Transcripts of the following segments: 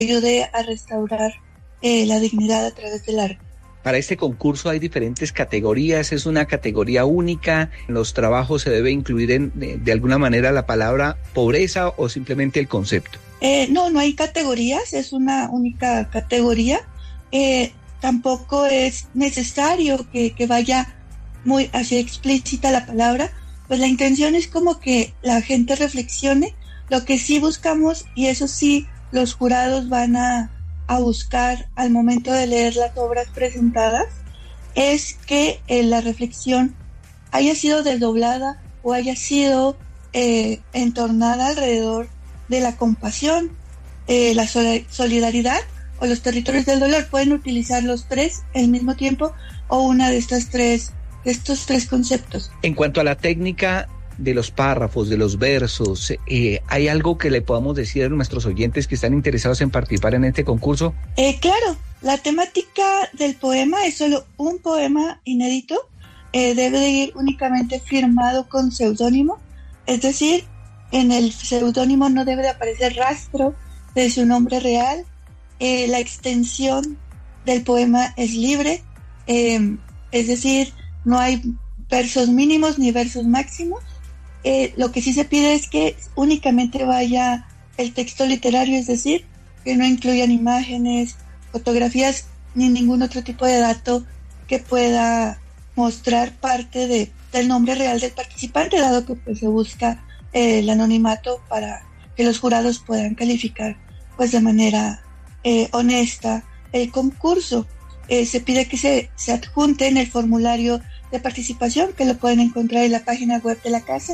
ayude a restaurar la dignidad a través del arte. Para este concurso hay diferentes categorías, es una categoría única. En los trabajos se debe incluir de alguna manera la palabra pobreza o simplemente el concepto. No hay categorías, es una única categoría. Tampoco es necesario que vaya muy así explícita la palabra, pues la intención es como que la gente reflexione. Lo que sí buscamos, y eso sí los jurados van a buscar al momento de leer las obras presentadas, es que la reflexión haya sido desdoblada o haya sido entornada alrededor de la compasión, la solidaridad o los territorios del dolor. Pueden utilizar los tres al mismo tiempo o una de estos tres conceptos. En cuanto a la técnica de los párrafos, de los versos, ¿hay algo que le podamos decir a nuestros oyentes que están interesados en participar en este concurso? Claro, la temática del poema es solo un poema inédito, debe de ir únicamente firmado con seudónimo, es decir, en el seudónimo no debe de aparecer rastro de su nombre real. La extensión del poema es libre, es decir, no hay versos mínimos ni versos máximos. Lo que sí se pide es que únicamente vaya el texto literario, es decir, que no incluyan imágenes, fotografías ni ningún otro tipo de dato que pueda mostrar parte del nombre real del participante, dado que pues se busca el anonimato para que los jurados puedan calificar pues de manera honesta el concurso. Se pide que se adjunte en el formulario de participación, que lo pueden encontrar en la página web de la casa,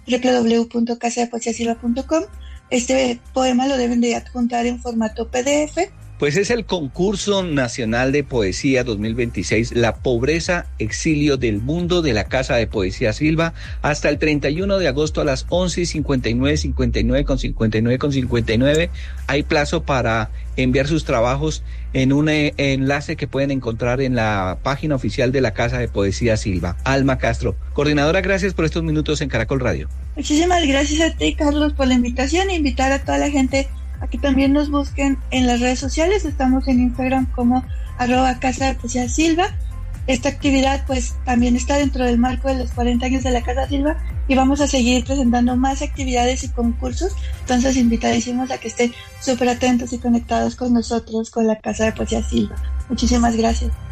www.casadepoesiasilva.com. Este poema lo deben de adjuntar en formato PDF. Pues es el Concurso Nacional de Poesía 2026, La Pobreza, Exilio del Mundo, de la Casa de Poesía Silva, hasta el 31 de agosto a las 11:59 Hay plazo para enviar sus trabajos en un enlace que pueden encontrar en la página oficial de la Casa de Poesía Silva. Alma Castro, coordinadora, gracias por estos minutos en Caracol Radio. Muchísimas gracias a ti, Carlos, por la invitación e invitar a toda la gente a que también nos busquen en las redes sociales. Estamos en Instagram como @Casa de Poesía Silva. Esta actividad pues también está dentro del marco de los 40 años de la Casa Silva y vamos a seguir presentando más actividades y concursos. Entonces invitadísimos a que estén súper atentos y conectados con nosotros, con la Casa de Poesía Silva. Muchísimas gracias.